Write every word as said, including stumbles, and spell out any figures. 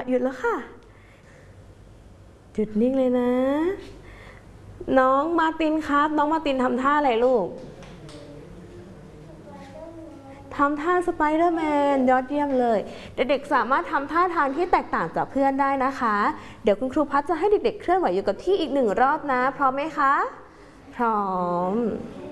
หยุดแล้วค่ะหยุดนิ่งเลยนะน้องมาร์ตินครับน้องมาร์ตินทำท่าอะไรลูกทำท่าสไปเดอร์แมนยอดเยี่ยมเลยเด็กๆสามารถทำท่าทางที่แตกต่างจากเพื่อนได้นะคะเดี๋ยวคุณครูพัชจะให้เด็กๆเคลื่อนไหวอยู่กับที่อีกหนึ่งรอบนะพร้อมไหมคะพร้อม